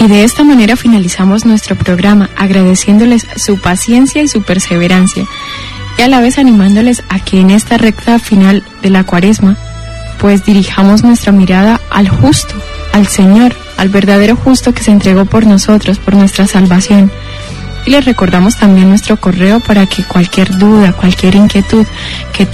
Y de esta manera finalizamos nuestro programa, agradeciéndoles su paciencia y su perseverancia, y a la vez animándoles a que en esta recta final de la Cuaresma, pues dirijamos nuestra mirada al justo, al Señor, al verdadero justo que se entregó por nosotros, por nuestra salvación. Y les recordamos también nuestro correo para que cualquier duda, cualquier inquietud que